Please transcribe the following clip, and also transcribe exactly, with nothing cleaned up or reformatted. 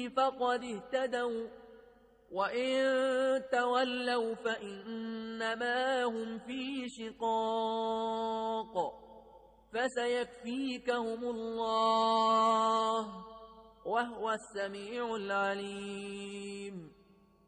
فقد اهتدوا وإن تولوا فإنما هم في شقاق فسيكفيكهم الله وهو السميع العليم.